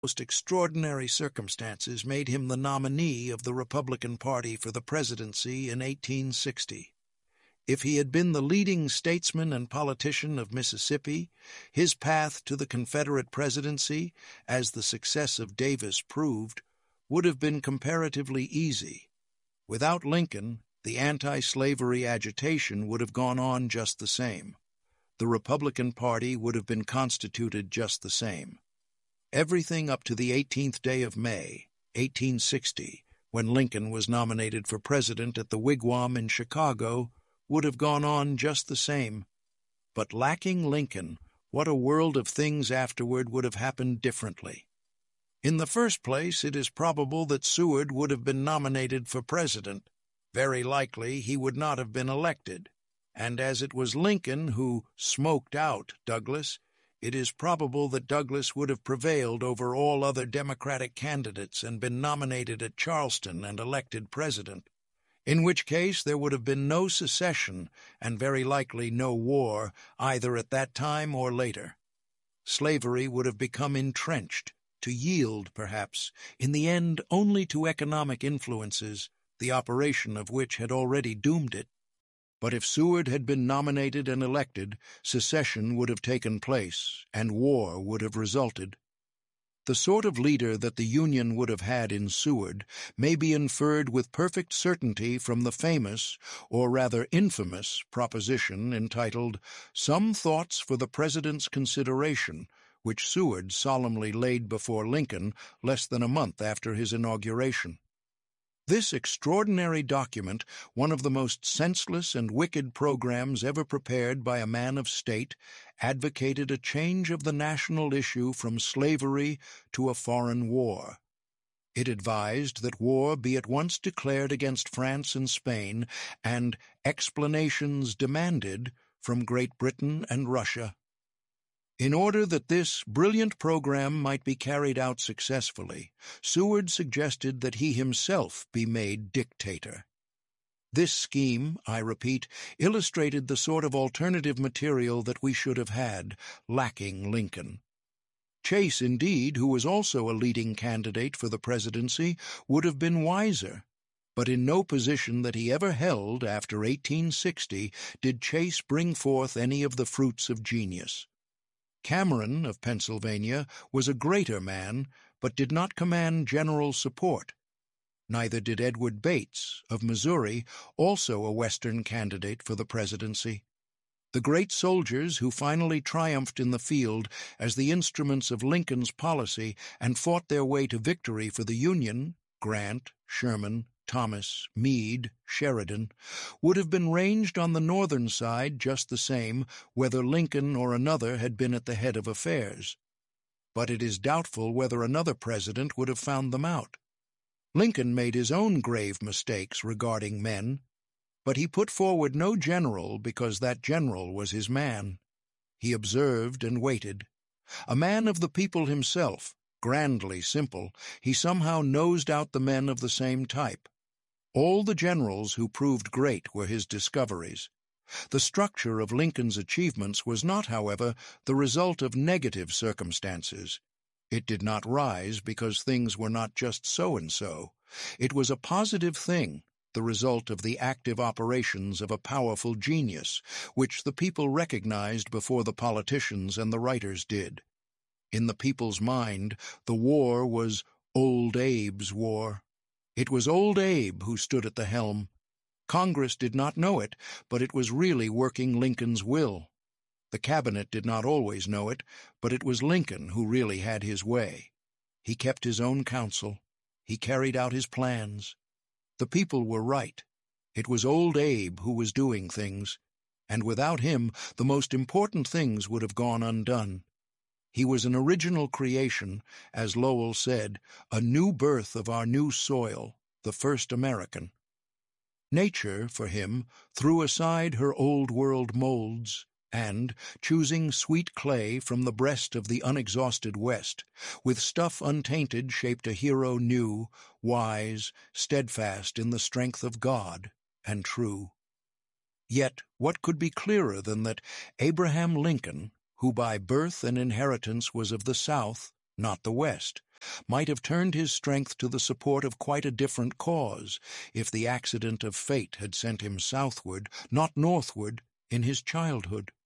most extraordinary circumstances made him the nominee of the Republican Party for the presidency in 1860. If he had been the leading statesman and politician of Mississippi, his path to the Confederate presidency, as the success of Davis proved, would have been comparatively easy. Without Lincoln, the anti-slavery agitation would have gone on just the same. The Republican Party would have been constituted just the same. Everything up to the 18th day of May, 1860, when Lincoln was nominated for president at the Wigwam in Chicago, would have gone on just the same. But lacking Lincoln, what a world of things afterward would have happened differently. In the first place, it is probable that Seward would have been nominated for president. Very likely he would not have been elected. And as it was Lincoln who smoked out Douglas, it is probable that Douglas would have prevailed over all other Democratic candidates and been nominated at Charleston and elected president, in which case there would have been no secession and very likely no war either at that time or later. Slavery would have become entrenched, to yield, perhaps, in the end only to economic influences, the operation of which had already doomed it. But if Seward had been nominated and elected, secession would have taken place, and war would have resulted. The sort of leader that the Union would have had in Seward may be inferred with perfect certainty from the famous, or rather infamous, proposition entitled "Some Thoughts for the President's Consideration," which Seward solemnly laid before Lincoln less than a month after his inauguration. This extraordinary document, one of the most senseless and wicked programs ever prepared by a man of state, advocated a change of the national issue from slavery to a foreign war. It advised that war be at once declared against France and Spain, and explanations demanded from Great Britain and Russia. In order that this brilliant program might be carried out successfully, Seward suggested that he himself be made dictator. This scheme, I repeat, illustrated the sort of alternative material that we should have had, lacking Lincoln. Chase, indeed, who was also a leading candidate for the presidency, would have been wiser, but in no position that he ever held after 1860 did Chase bring forth any of the fruits of genius. Cameron of Pennsylvania was a greater man, but did not command general support. Neither did Edward Bates of Missouri, also a Western candidate for the presidency. The great soldiers who finally triumphed in the field as the instruments of Lincoln's policy and fought their way to victory for the Union, Grant, Sherman, Thomas, Meade, Sheridan, would have been ranged on the northern side just the same whether Lincoln or another had been at the head of affairs. But it is doubtful whether another president would have found them out. Lincoln made his own grave mistakes regarding men, but he put forward no general because that general was his man. He observed and waited. A man of the people himself, grandly simple, he somehow nosed out the men of the same type. All the generals who proved great were his discoveries. The structure of Lincoln's achievements was not, however, the result of negative circumstances. It did not rise because things were not just so-and-so. It was a positive thing, the result of the active operations of a powerful genius, which the people recognized before the politicians and the writers did. In the people's mind, the war was Old Abe's war. It was Old Abe who stood at the helm. Congress did not know it, but it was really working Lincoln's will. The cabinet did not always know it, but it was Lincoln who really had his way. He kept his own counsel. He carried out his plans. The people were right. It was Old Abe who was doing things, and without him the most important things would have gone undone. He was an original creation, as Lowell said, a new birth of our new soil, the first American. Nature, for him, threw aside her old-world molds, and, choosing sweet clay from the breast of the unexhausted West, with stuff untainted shaped a hero new, wise, steadfast in the strength of God, and true. Yet what could be clearer than that Abraham Lincoln, who by birth and inheritance was of the South, not the West, might have turned his strength to the support of quite a different cause if the accident of fate had sent him southward, not northward, in his childhood.